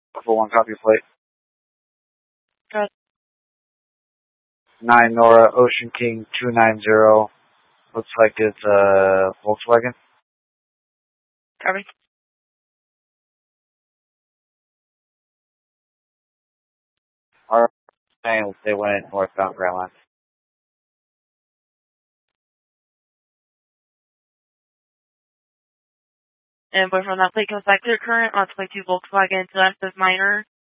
For one copy plate. Good. 9 Nora Ocean King 290. Looks like it's a Volkswagen. Copy. Alright, they went northbound Grand Line. And boy, from that plate comes back to the current on 22 Volkswagen, so that's minor.